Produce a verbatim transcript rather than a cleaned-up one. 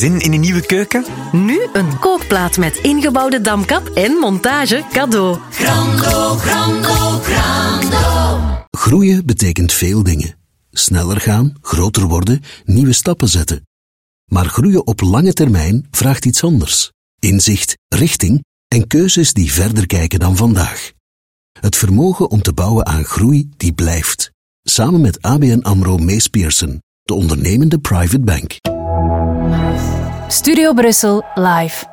Zin in een nieuwe keuken? Nu een kookplaat met ingebouwde damkap en montage cadeau. Grando, grando, grando. Groeien betekent veel dingen. Sneller gaan, groter worden, nieuwe stappen zetten. Maar groeien op lange termijn vraagt iets anders. Inzicht, richting en keuzes die verder kijken dan vandaag. Het vermogen om te bouwen aan groei die blijft. Samen met A B N AMRO Mees Pierson, de ondernemende private bank. Studio Brussel live.